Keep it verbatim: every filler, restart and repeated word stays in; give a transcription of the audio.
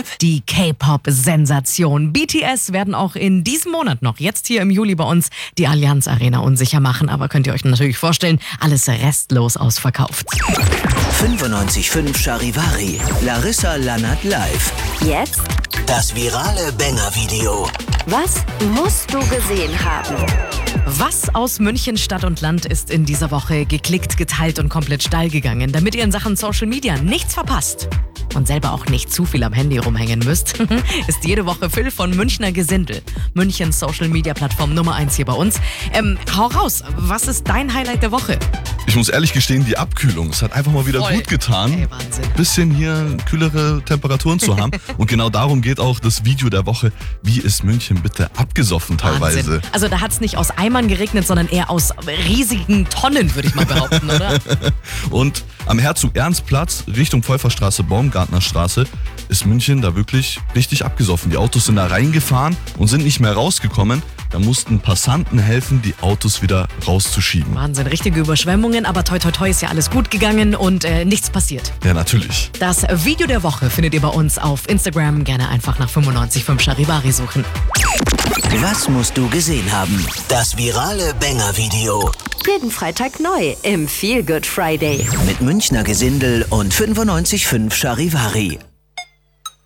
Live. Die K-Pop-Sensation B T S werden auch in diesem Monat noch, jetzt hier im Juli bei uns, die Allianz Arena unsicher machen. Aber könnt ihr euch natürlich vorstellen, alles restlos ausverkauft. fünfundneunzig Komma fünf Charivari. Larissa Lannert live. Jetzt? Das virale Banger-Video. Was musst du gesehen haben? Was aus München Stadt und Land ist in dieser Woche geklickt, geteilt und komplett steil gegangen, damit ihr in Sachen Social Media nichts verpasst und selber auch nicht zu viel am Handy rumhängen müsst, ist jede Woche Phil von Münchner Gesindel, Münchens Social Media Plattform Nummer eins hier bei uns. Ähm, hau raus, was ist dein Highlight der Woche? Ich muss ehrlich gestehen, die Abkühlung. Es hat einfach mal wieder Voll. gut getan, Ey, Wahnsinn. bisschen hier kühlere Temperaturen zu haben. Und genau darum geht auch das Video der Woche. Wie ist München bitte abgesoffen teilweise? Wahnsinn. Also da hat es nicht aus Eimern geregnet, sondern eher aus riesigen Tonnen, würde ich mal behaupten, oder? Und am Herzog-Ernst-Platz Richtung Pfeuferstraße, Baumgartnerstraße ist München da wirklich richtig abgesoffen. Die Autos sind da reingefahren und sind nicht mehr rausgekommen. Da mussten Passanten helfen, die Autos wieder rauszuschieben. Wahnsinn, richtige Überschwemmungen, aber toi toi toi ist ja alles gut gegangen und äh, nichts passiert. Ja, natürlich. Das Video der Woche findet ihr bei uns auf Instagram. Gerne einfach nach fünfundneunzig Komma fünf Charivari suchen. Was musst du gesehen haben? Das virale Banger-Video. Jeden Freitag neu im Feel Good Friday. Mit Münchner Gesindel und fünfundneunzig Komma fünf Charivari.